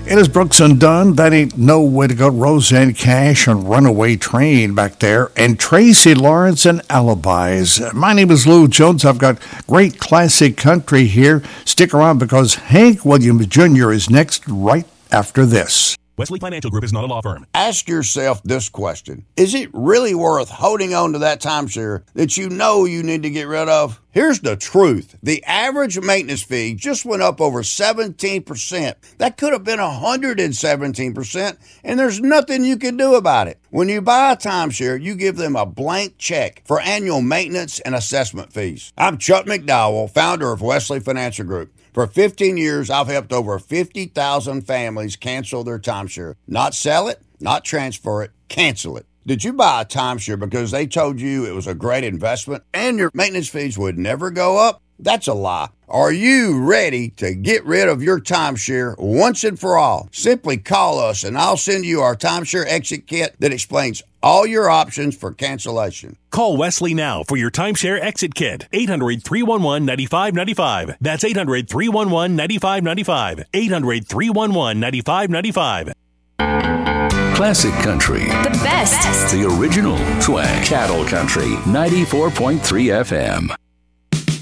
It is Brooks and Dunn. That ain't no way to go. Roseanne Cash and Runaway Train back there. And Tracy Lawrence and Alibis. My name is Lou Jones. I've got great classic country here. Stick around because Hank Williams Jr. is next right after this. Wesley Financial Group is not a law firm. Ask yourself this question. Is it really worth holding on to that timeshare that you know you need to get rid of? Here's the truth. The average maintenance fee just went up over 17%. That could have been 117%, and there's nothing you can do about it. When you buy a timeshare, you give them a blank check for annual maintenance and assessment fees. I'm Chuck McDowell, founder of Wesley Financial Group. For 15 years, I've helped over 50,000 families cancel their timeshare. Not sell it, not transfer it, cancel it. Did you buy a timeshare because they told you it was a great investment and your maintenance fees would never go up? That's a lie. Are you ready to get rid of your timeshare once and for all? Simply call us and I'll send you our timeshare exit kit that explains all your options for cancellation. Call Wesley now for your timeshare exit kit. 800-311-9595. That's 800-311-9595. 800-311-9595. Classic country. The best. The original twang. Cattle Country 94.3 FM.